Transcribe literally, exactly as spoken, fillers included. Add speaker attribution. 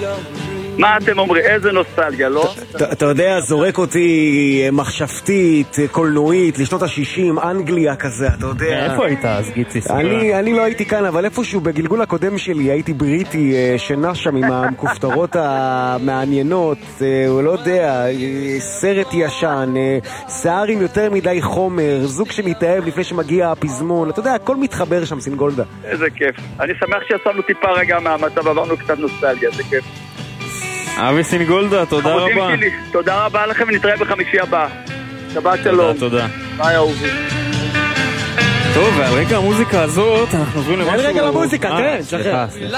Speaker 1: מה אתם אומרים? איזה נוסטלגיה, לא?
Speaker 2: אתה יודע, זורק אותי מחשבתית, קולנועית, לשנות ה-שישים, אנגליה כזה, אתה יודע.
Speaker 3: איפה היית אז, גיצי?
Speaker 2: אני לא הייתי כאן, אבל איפשהו בגלגול הקודם שלי הייתי בריטי שנש שם עם המכופתרות המעניינות, הוא לא יודע, סרט ישן, שיער עם יותר מדי חומר, זוג שמתאהב לפני שמגיע הפזמון, אתה יודע, הכל מתחבר שם, סינגולדה.
Speaker 1: איזה כיף. אני שמח שיצאנו טיפה רגע מהמצב, עברנו קצת נוסטלגיה, זה כיף.
Speaker 3: אבי סינגולדה, תודה רבה.
Speaker 1: תודה רבה לכם, ונתראה בחמישי הבא. שבת שלום.
Speaker 3: תודה.
Speaker 1: ביי אהובי.
Speaker 3: טוב, ועל רקע המוזיקה הזאת אנחנו עוברים למשהו...
Speaker 2: על רקע המוזיקה, כן, שחרר.